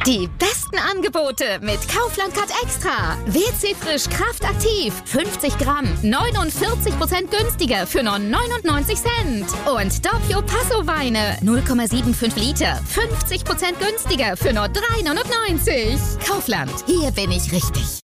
Die besten Angebote mit Kaufland Card Extra. WC Frisch Kraft Aktiv. 50 Gramm. 49% günstiger für nur 99 Cent. Und Doppio Passo Weine. 0,75 Liter. 50% günstiger für nur 3,99. Kaufland. Hier bin ich richtig.